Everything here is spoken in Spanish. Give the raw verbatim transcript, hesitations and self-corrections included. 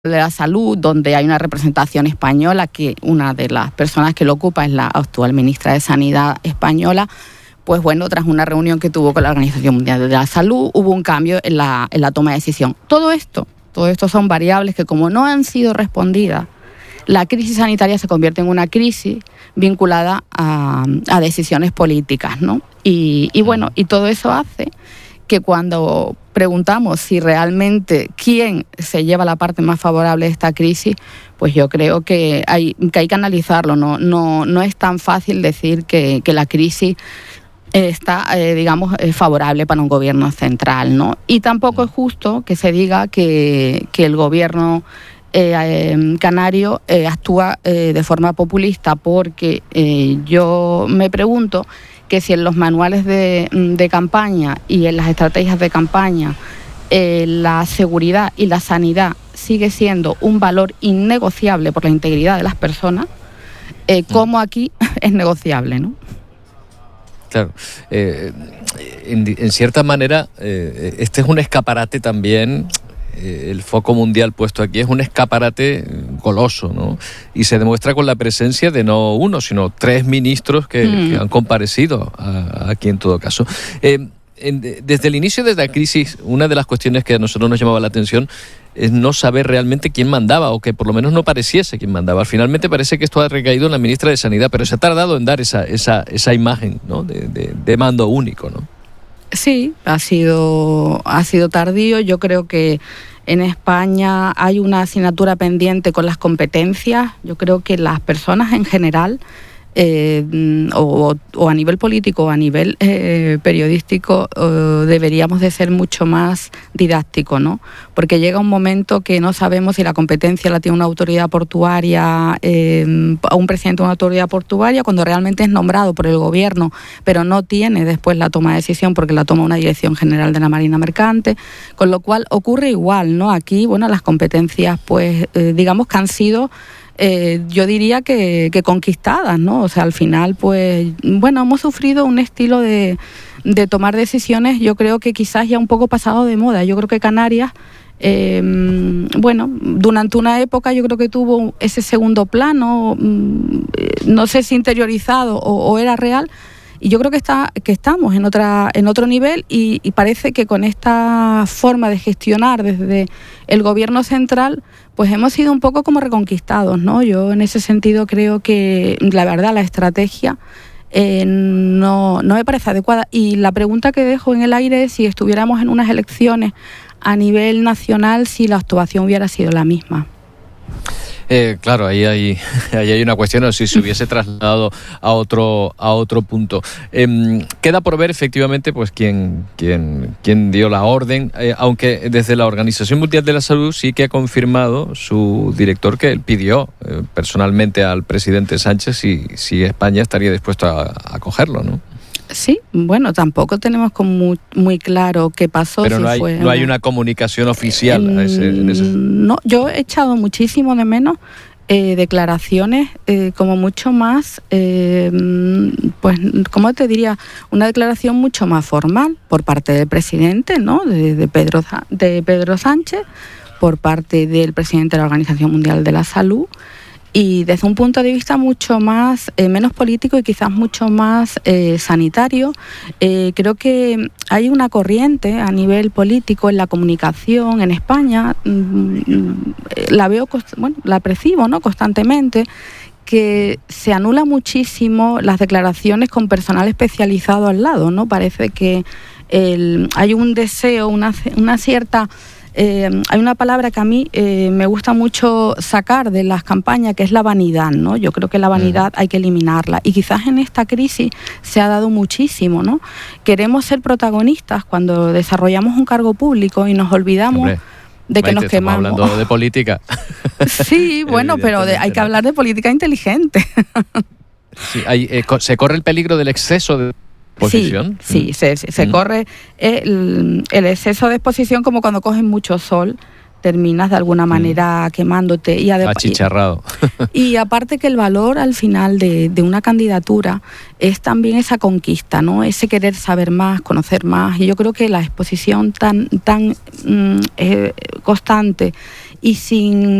de la Salud, donde hay una representación española, que una de las personas que lo ocupa es la actual ministra de Sanidad española. Pues bueno, tras una reunión que tuvo con la Organización Mundial de la Salud, hubo un cambio en la, en la toma de decisión. Todo esto, todo esto son variables que, como no han sido respondidas, la crisis sanitaria se convierte en una crisis vinculada a, a decisiones políticas, ¿no? Y, y bueno, y todo eso hace que cuando preguntamos si realmente quién se lleva la parte más favorable de esta crisis, pues yo creo que hay que, hay que analizarlo. No, no, no es tan fácil decir que, que la crisis está, eh, digamos, eh, favorable para un gobierno central, ¿no? Y tampoco es justo que se diga que, que el gobierno eh, eh, canario eh, actúa eh, de forma populista, porque eh, yo me pregunto que si en los manuales de, de campaña y en las estrategias de campaña eh, la seguridad y la sanidad sigue siendo un valor innegociable por la integridad de las personas, eh, ¿cómo aquí es negociable, no? Claro, eh, en, en cierta manera eh, este es un escaparate también. El foco mundial puesto aquí es un escaparate goloso, ¿no? Y se demuestra con la presencia de no uno, sino tres ministros que, mm. que han comparecido a, aquí en todo caso. Eh, en, desde el inicio de la crisis, una de las cuestiones que a nosotros nos llamaba la atención es no saber realmente quién mandaba, o que por lo menos no pareciese quién mandaba. Finalmente parece que esto ha recaído en la ministra de Sanidad, pero se ha tardado en dar esa, esa, esa imagen, ¿no? de, de, de mando único, ¿no? Sí, ha sido, ha sido tardío. Yo creo que en España hay una asignatura pendiente con las competencias. Yo creo que las personas en general, eh, o, o a nivel político o a nivel eh, periodístico, eh, deberíamos de ser mucho más didácticos, ¿no? Porque llega un momento que no sabemos si la competencia la tiene una autoridad portuaria, eh, a un presidente de una autoridad portuaria, cuando realmente es nombrado por el gobierno, pero no tiene después la toma de decisión porque la toma una Dirección General de la Marina Mercante, con lo cual ocurre igual, ¿no? Aquí, bueno, las competencias, pues, eh, digamos que han sido Eh, yo diría que, que conquistadas, ¿no? O sea, al final, pues, bueno, hemos sufrido un estilo de, de tomar decisiones, yo creo que quizás ya un poco pasado de moda. Yo creo que Canarias, eh, bueno, durante una época yo creo que tuvo ese segundo plano, no sé si interiorizado o, o era real, y yo creo que está que estamos en otra en otro nivel, y, y parece que con esta forma de gestionar desde el gobierno central, pues hemos sido un poco como reconquistados, ¿no? Yo en ese sentido creo que la verdad la estrategia eh, no, no me parece adecuada, y la pregunta que dejo en el aire es si estuviéramos en unas elecciones a nivel nacional, si la actuación hubiera sido la misma. Eh, claro, ahí hay, ahí hay una cuestión, o si se hubiese trasladado a otro a otro punto. Eh, queda por ver efectivamente pues quién, quién, quién dio la orden, eh, aunque desde la Organización Mundial de la Salud sí que ha confirmado su director que él pidió eh, personalmente al presidente Sánchez si, si España estaría dispuesto a, a acogerlo, ¿no? Sí, bueno, tampoco tenemos como muy, muy claro qué pasó. Pero si no, hay, fue, no hay una comunicación oficial. Eh, a ese, en ese... No, yo he echado muchísimo de menos eh, declaraciones eh, como mucho más, eh, pues, ¿cómo te diría? Una declaración mucho más formal por parte del presidente, ¿no? De, de, Pedro, de Pedro Sánchez, por parte del presidente de la Organización Mundial de la Salud, y desde un punto de vista mucho más, eh, menos político y quizás mucho más eh, sanitario. Eh, creo que hay una corriente a nivel político en la comunicación en España, mmm, la veo, bueno, la percibo, ¿no?, constantemente, que se anula muchísimo las declaraciones con personal especializado al lado, ¿no? Parece que el, hay un deseo, una, una cierta... Eh, hay una palabra que a mí eh, me gusta mucho sacar de las campañas, que es la vanidad, ¿no? Yo creo que la vanidad hay que eliminarla, y quizás en esta crisis se ha dado muchísimo, ¿no? Queremos ser protagonistas cuando desarrollamos un cargo público y nos olvidamos Hombre, de que Maite, nos quemamos. Estamos hablando de política. Sí, bueno, pero de, hay que hablar de política inteligente. Sí, hay, eh, se corre el peligro del exceso de exposición. Sí, sí, se, se mm. corre el, el exceso de exposición, como cuando cogen mucho sol, terminas de alguna manera mm. quemándote. Y achicharrado. Y, y aparte que el valor al final de, de una candidatura es también esa conquista, ¿no? Ese querer saber más, conocer más. Y yo creo que la exposición tan, tan mm, eh, constante y sin